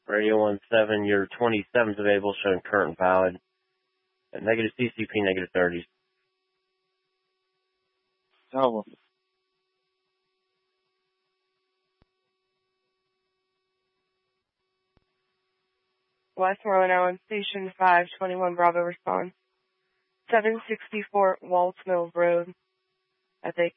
Radio 17, your 27's available, showing current valid. Negative CCP, negative 30s. Hello. Westmoreland Island Station 521 Bravo response. 764 Waltz Mills Road. Epic